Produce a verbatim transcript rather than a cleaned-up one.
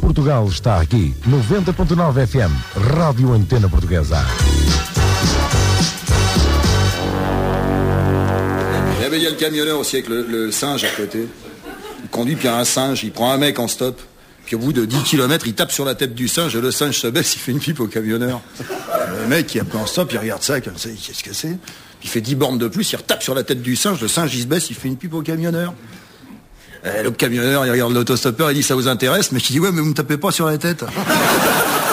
Portugal está aqui. noventa ponto nove F M, Rádio Antena Portuguesa. Il y a le camionneur aussi avec le, le singe à côté. Il conduit, puis il y a un singe, il prend un mec en stop. Puis au bout de dix kilomètres, il tape sur la tête du singe, et le singe se baisse, il fait une pipe au camionneur. Le mec, il est un peu en stop, il regarde ça comme ça, qu'est-ce que c'est? Il fait dix bornes de plus, il retape sur la tête du singe, le singe, il se baisse, il fait une pipe au camionneur. Et le camionneur, il regarde l'autostoppeur, il dit, ça vous intéresse? Mais il dit, ouais, mais vous me tapez pas sur la tête.